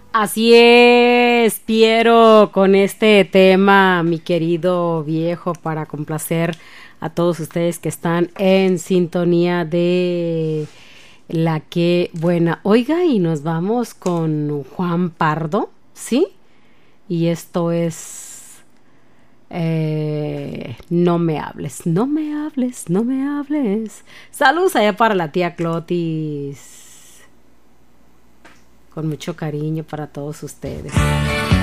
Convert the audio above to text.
Así es, Piero, con este tema, mi querido viejo, para complacer a todos ustedes que están en sintonía de la que buena. Oiga, y nos vamos con Juan Pardo, ¿sí? Y esto es no me hables, no me hables, no me hables. Saludos allá para la tía Clotis, con mucho cariño para todos ustedes.